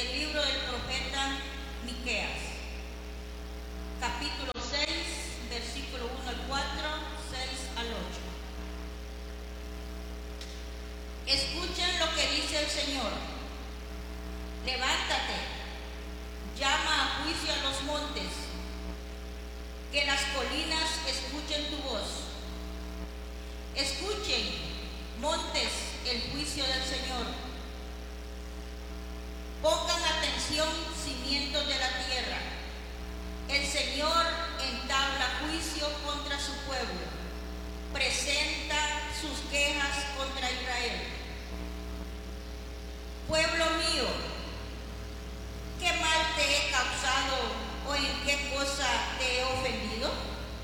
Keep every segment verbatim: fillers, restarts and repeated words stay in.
del libro del profeta Miqueas, capítulo seis, versículo uno al cuatro, seis al ocho. Escuchen lo que dice el Señor. Levántate, llama a juicio a los montes, que las colinas escuchen tu voz. Escuchen, montes, el juicio del Señor. Pongan atención, cimientos de la tierra. El Señor entabla juicio contra su pueblo, presenta sus quejas contra Israel. Pueblo mío, ¿qué mal te he causado o en qué cosa te he ofendido?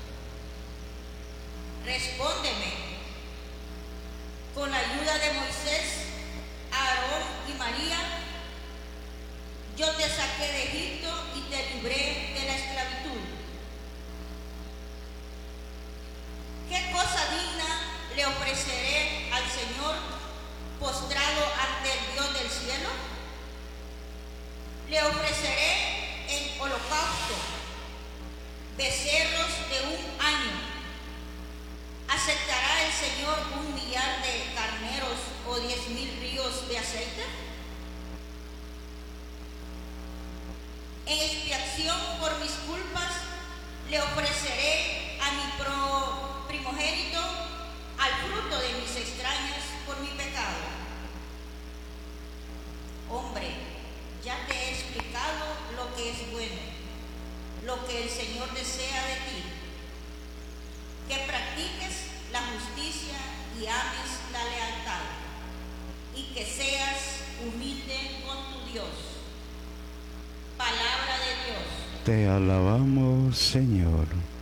Respóndeme. Con la ayuda de Moisés, Aarón y María, yo te saqué de Egipto y te libré de la esclavitud. ¿Qué cosa digna le ofreceré al Señor postrado ante el Dios del cielo? Le ofreceré en holocausto becerros de un año. ¿Aceptará el Señor un millar de carneros o diez mil ríos de aceite? En expiación por mis culpas le ofreceré a mi pro primogénito, al fruto de mis extrañas por mi pecado. Hombre, ya te he explicado lo que es bueno, lo que el Señor desea de ti, que practiques la justicia y ames la lealtad, y que seas humilde con tu Dios. Palabra de Dios. Te alabamos, Señor.